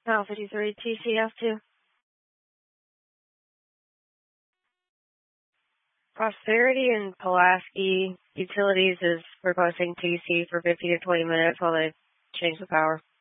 Now 53 TCF2. Prosperity and Pulaski Utilities is requesting TC for 15 to 20 minutes while they change the power.